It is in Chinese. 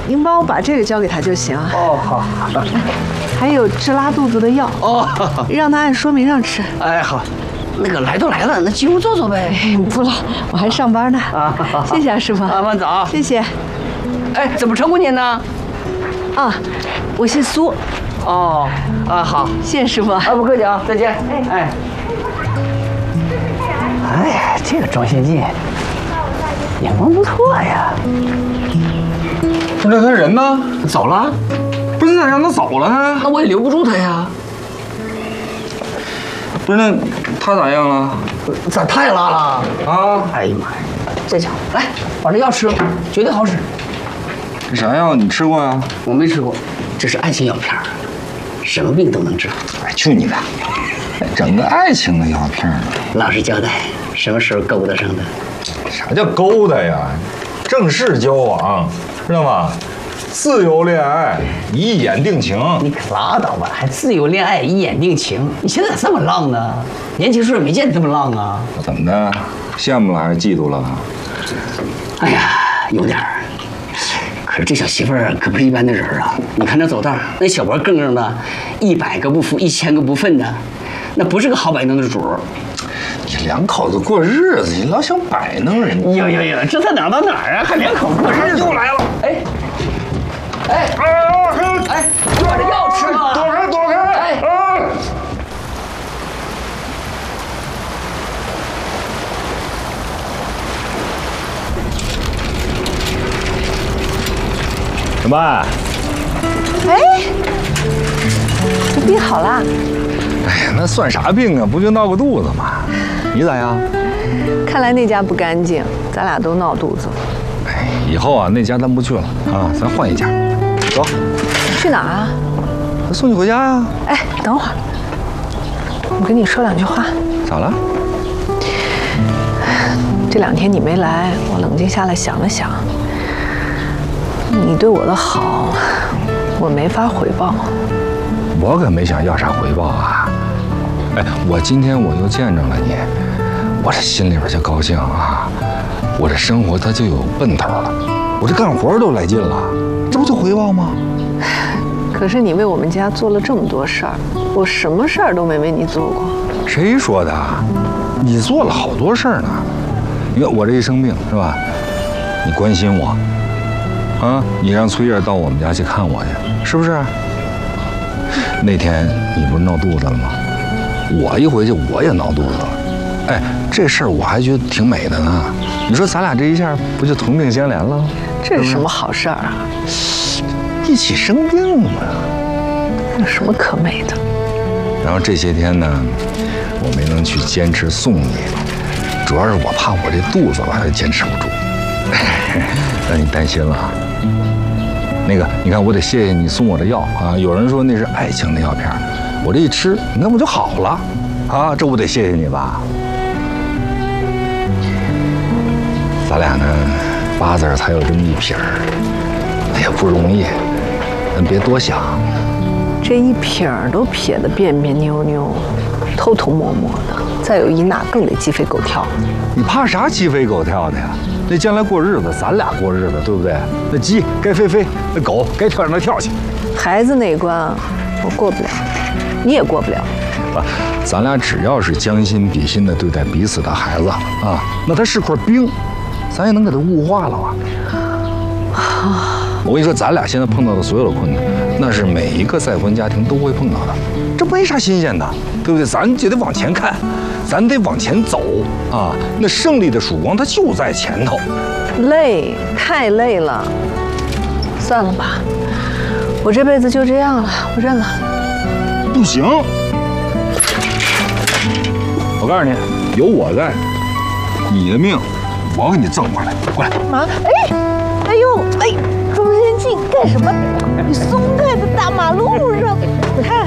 您帮我把这个交给他就行。 哦，好。 还有治拉肚子的药哦， 让他按说明上吃。 哎，好。那个来都来了，那进屋坐坐呗。 不了，我还上班呢。啊，谢谢啊，师傅。 慢走。 谢谢。 哎，怎么称呼您呢？ 啊，我姓苏。 哦，啊好， 谢谢师傅。 啊，不客气啊，再见。哎。哎呀，这个庄先进，眼光不错呀。 不是他人呢？ 走了。 不是咋让他走了呢？ 那我也留不住他呀。 不是那他咋样了？ 咋太辣了啊！ 哎呀妈呀，这家伙来把这药吃了，绝对好使。 这啥药？你吃过呀？ 我没吃过，这是爱情药片，什么病都能治。 哎，去你的！整个爱情的药片呢？ 老实交代，什么时候勾搭上的？ 啥叫勾搭呀？正式交往，知道吗？自由恋爱，一眼定情。 你可拉倒吧，还自由恋爱，一眼定情？你现在咋这么浪呢？年轻时候也没见你这么浪啊！ 怎么的？羡慕了还是嫉妒了？ 哎呀，有点儿。可是这小媳妇儿可不是一般的人啊！你看这走道，那小脖更更的，100个不服，1000个不忿的，那不是个好摆弄的主儿。 你两口子过日子，你老想摆弄人家。 哟，这才哪儿到哪儿啊？还两口过日子？ 又来了！ 哎，你把这药吃了！ 躲开！哎！ 什么？ 哎，你病好了？ 哎呀，那算啥病啊？不就闹个肚子吗？你咋样？ 看来那家不干净，咱俩都闹肚子了。 哎，以后啊，那家咱不去了啊，咱换一家。走。 去哪儿啊？ 送你回家呀。 哎，等会儿，我跟你说2句话。 咋了？ 这2天你没来，我冷静下来想了想，你对我的好，我没法回报。 我可没想要啥回报啊！哎，我今天我又见着了你，我这心里边就高兴啊！我这生活它就有奔头了，我这干活都来劲了，这不就回报吗？ 可是你为我们家做了这么多事儿，我什么事儿都没为你做过。 谁说的？你做了好多事儿呢。你看我这一生病是吧？你关心我，啊，你让崔叶到我们家去看我去，是不是？那天你不是闹肚子了吗？我一回去我也闹肚子了。哎，这事儿我还觉得挺美的呢。你说咱俩这一下不就同病相怜了？ 这是什么好事儿啊？ 一起生病嘛， 有什么可美的？ 然后这些天呢，我没能去坚持送你，主要是我怕我这肚子吧坚持不住，让你担心了。那个，你看我得谢谢你送我的药啊！有人说那是爱情的药片，我这一吃，你看我就好了啊！这不得谢谢你吧？咱俩呢，8字才有这么一撇儿，也不容易，咱别多想。 这一撇儿都撇得别别扭扭，偷偷摸摸的，再有一那更得鸡飞狗跳。 你怕啥鸡飞狗跳的呀？那将来过日子，咱俩过日子，对不对？那鸡该飞飞，那狗该跳那跳去。 孩子那一关我过不了，你也过不了。 咱俩只要是将心比心的对待彼此的孩子啊，那他是块冰，咱也能给他物化了啊。我跟你说，咱俩现在碰到的所有的困难，那是每一个再婚家庭都会碰到的，这没啥新鲜的，对不对？咱就得往前看，咱得往前走啊！那胜利的曙光它就在前头。 累，太累了，算了吧，我这辈子就这样了，我认了。 不行，我告诉你，有我在，你的命我给你挣回来。过来， 妈，哎呦，庄先进干什么？你松开在大马路上，不太